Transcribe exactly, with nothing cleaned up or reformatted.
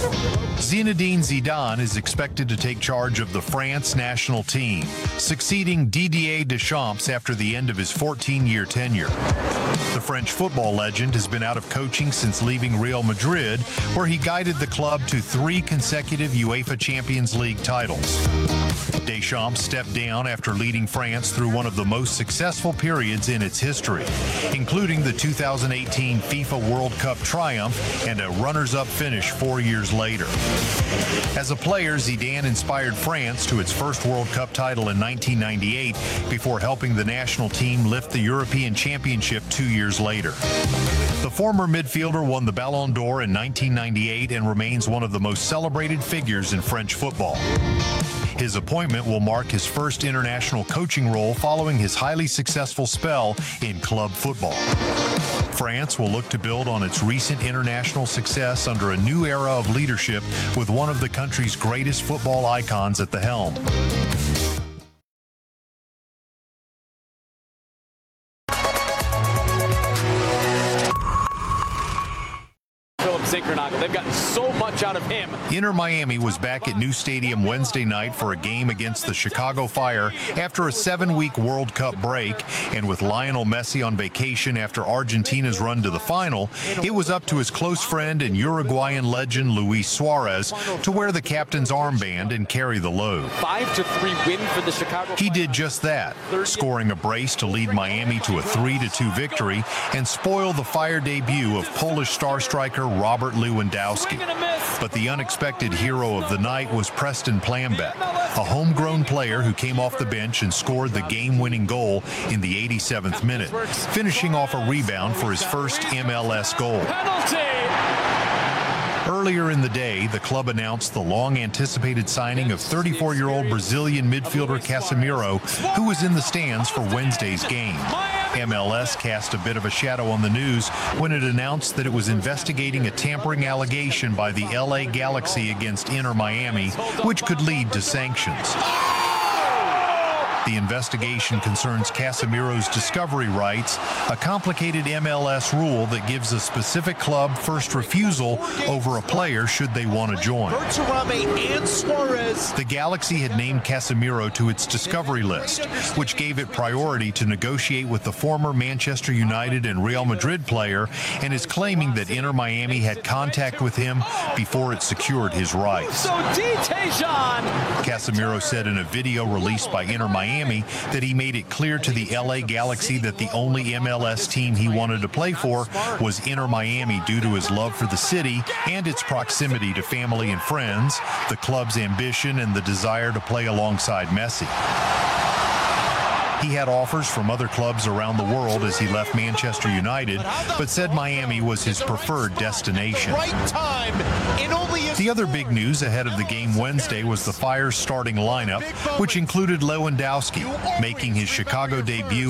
Zinedine Zidane is expected to take charge of the France national team, succeeding Didier Deschamps after the end of his fourteen-year tenure. The French football legend has been out of coaching since leaving Real Madrid, where he guided the club to three consecutive UEFA Champions League titles. Deschamps stepped down after leading France through one of the most successful periods in its history, including the two thousand eighteen FIFA World Cup triumph and a runners-up finish four years later. As a player, Zidane inspired France to its first World Cup title in nineteen ninety-eight before helping the national team lift the European Championship two years later. The former midfielder won the Ballon d'Or in nineteen ninety-eight and remains one of the most celebrated figures in French football. His appointment will mark his first international coaching role following his highly successful spell in club football. France will look to build on its recent international success under a new era of leadership with one of the country's greatest football icons at the helm. They've gotten so much out of him. Inter Miami was back at New Stadium Wednesday night for a game against the Chicago Fire after a seven-week World Cup break, and with Lionel Messi on vacation after Argentina's run to the final, it was up to his close friend and Uruguayan legend Luis Suarez to wear the captain's armband and carry the load. Five to three win for the Chicago. He did just that, scoring a brace to lead Miami to a three to two victory and spoil the Fire debut of Polish star striker Robert Lewandowski. But the unexpected hero of the night was Preston Plambek, a homegrown player who came off the bench and scored the game-winning goal in the eighty-seventh minute, finishing off a rebound for his first M L S goal. Earlier in the day, the club announced the long-anticipated signing of thirty-four-year-old Brazilian midfielder Casemiro, who was in the stands for Wednesday's game. M L S cast a bit of a shadow on the news when it announced that it was investigating a tampering allegation by the L A Galaxy against Inter Miami, which could lead to sanctions. The investigation concerns Casemiro's discovery rights, a complicated M L S rule that gives a specific club first refusal over a player should they want to join. The Galaxy had named Casemiro to its discovery list, which gave it priority to negotiate with the former Manchester United and Real Madrid player, and is claiming that Inter Miami had contact with him before it secured his rights. Casemiro said in a video released by Inter Miami that he made it clear to the L A Galaxy that the only M L S team he wanted to play for was Inter Miami due to his love for the city and its proximity to family and friends, the club's ambition, and the desire to play alongside Messi. He had offers from other clubs around the world as he left Manchester United, but said Miami was his preferred destination. The other big news ahead of the game Wednesday was the Fire's starting lineup, which included Lewandowski, making his Chicago debut